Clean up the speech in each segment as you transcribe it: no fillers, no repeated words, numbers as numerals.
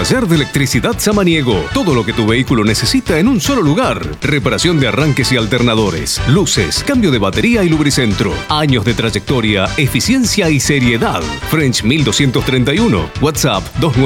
Taller de Electricidad Samaniego. Todo lo que tu vehículo necesita en un solo lugar. Reparación de arranques y alternadores, luces, cambio de batería y lubricentro. Años de trayectoria, eficiencia y seriedad. French 1231. WhatsApp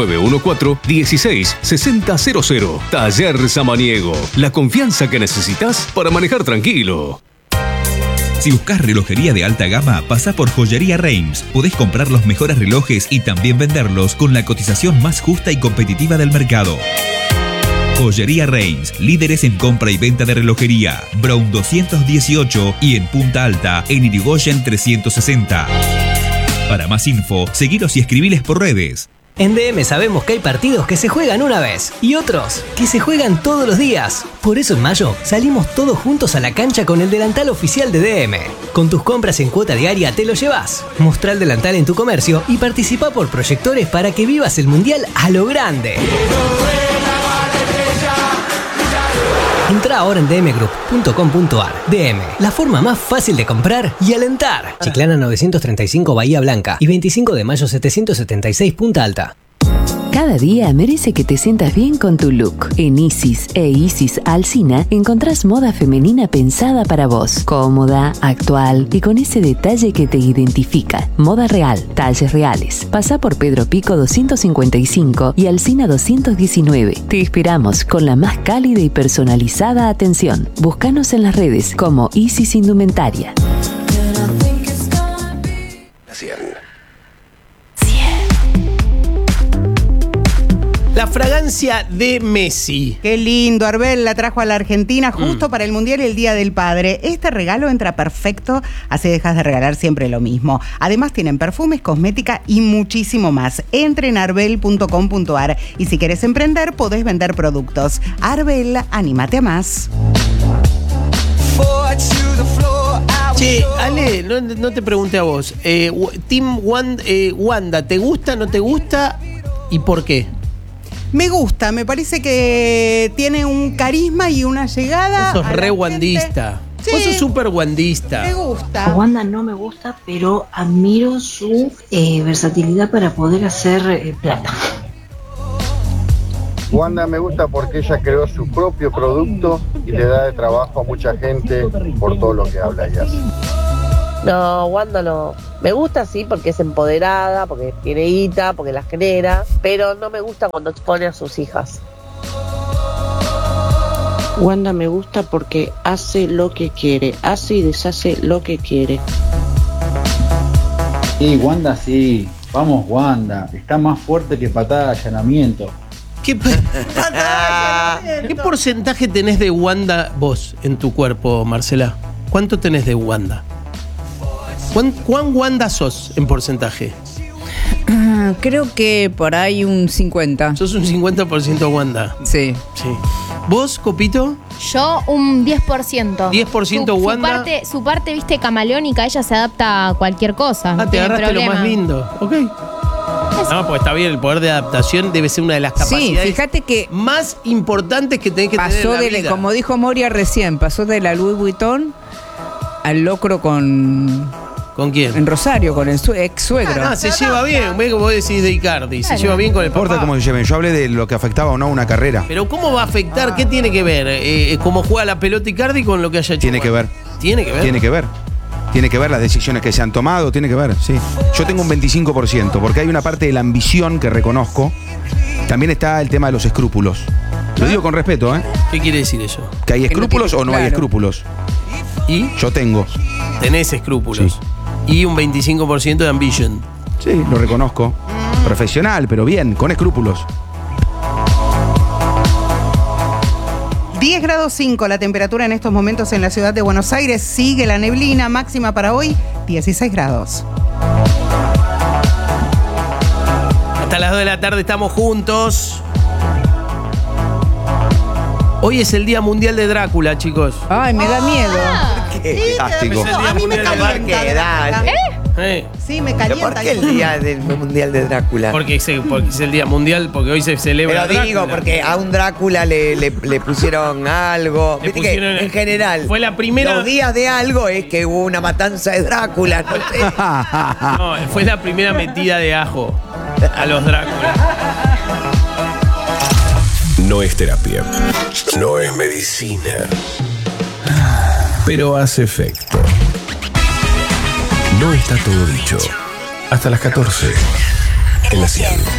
2914-166000. Taller Samaniego. La confianza que necesitas para manejar tranquilo. Si buscas relojería de alta gama, pasá por Joyería Reims. Podés comprar los mejores relojes y también venderlos con la cotización más justa y competitiva del mercado. Joyería Reims, líderes en compra y venta de relojería. Brown 218 y en Punta Alta, en Irigoyen 360. Para más info, seguilos y escribiles por redes. En DM sabemos que hay partidos que se juegan una vez y otros que se juegan todos los días. Por eso en mayo salimos todos juntos a la cancha con el delantal oficial de DM. Con tus compras en cuota diaria te lo llevas. Mostrá el delantal en tu comercio y participa por proyectores para que vivas el mundial a lo grande. Entrá ahora en dmgroup.com.ar. DM, la forma más fácil de comprar y alentar. Chiclana 935 Bahía Blanca y 25 de mayo 776 Punta Alta. Cada día merece que te sientas bien con tu look. En Isis e Isis Alsina encontrás moda femenina pensada para vos. Cómoda, actual y con ese detalle que te identifica. Moda real, talles reales. Pasá por Pedro Pico 255 y Alsina 219. Te esperamos con la más cálida y personalizada atención. Búscanos en las redes como Isis Indumentaria. La fragancia de Messi. Qué lindo, Arbel la trajo a la Argentina justo para el Mundial y el Día del Padre. Este regalo entra perfecto, así dejas de regalar siempre lo mismo. Además tienen perfumes, cosmética y muchísimo más. Entra en arbel.com.ar y si querés emprender podés vender productos. Arbel, anímate a más. Che, Ale, no te pregunté a vos. Team Wanda, ¿te gusta, no te gusta y por qué? Me gusta, me parece que tiene un carisma y una llegada. Vos sos re wandista. Sí, vos sos súper wandista. Me gusta. Wanda no me gusta, pero admiro su versatilidad para poder hacer plata. Wanda me gusta porque ella creó su propio producto y le da de trabajo a mucha gente por todo lo que habla y hace. No, Wanda no. Me gusta sí porque es empoderada, porque tiene guita, porque la genera, pero no me gusta cuando expone a sus hijas. Wanda me gusta porque hace lo que quiere, hace y deshace lo que quiere. Sí, Wanda sí. Vamos, Wanda. Está más fuerte que patada de allanamiento. ¿Qué porcentaje tenés de Wanda vos en tu cuerpo, Marcela? ¿Cuánto tenés de Wanda? ¿Cuán Wanda sos en porcentaje? Creo que por ahí un 50. Sos un 50% Wanda. Sí. ¿Vos, Copito? Yo un 10%. 10% Wanda. Su parte, viste, camaleónica, ella se adapta a cualquier cosa. Ah, te agarraste problema. Lo más lindo. Ok. No, pues está bien, el poder de adaptación debe ser una de las capacidades fíjate que más importantes que tenés que tener en la vida. Como dijo Moria recién, pasó de la Louis Vuitton al locro con... ¿Con quién? En Rosario, con el ex suegro. Se lleva bien, ve como vos decís de Icardi, se lleva bien con el papá. No importa cómo se lleven, yo hablé de lo que afectaba o no una carrera. Pero ¿cómo va a afectar? ¿Qué tiene que ver? ¿Cómo juega la pelota Icardi con lo que haya hecho? Tiene que ver. ¿Tiene que ver? Tiene que ver. Tiene que ver las decisiones que se han tomado, tiene que ver, sí. Yo tengo un 25%, porque hay una parte de la ambición que reconozco. También está el tema de los escrúpulos. Lo digo con respeto, ¿eh? ¿Qué quiere decir eso? ¿Que hay escrúpulos o no hay escrúpulos? ¿Y? Yo tengo. Tenés escrúpulos. Sí. Y un 25% de ambition. Sí, lo reconozco. Profesional, pero bien, con escrúpulos. 10 grados 5 la temperatura en estos momentos en la ciudad de Buenos Aires. Sigue la neblina, máxima para hoy 16 grados. Hasta las 2 de la tarde estamos juntos. Hoy es el Día Mundial de Drácula, chicos. Ay, me da miedo. Qué fantástico. A mí me calienta. Sí, me calienta. ¿Por qué el Día del Mundial de Drácula? Porque es el Día Mundial, porque hoy se celebra. Pero digo, porque a un Drácula le pusieron algo. Viste que en general, fue la primera. Los días de algo es que hubo una matanza de Drácula, no sé. No, fue la primera metida de ajo a los Dráculas. No es terapia. No es medicina. Pero hace efecto. No está todo dicho. Hasta las 14. En la 100.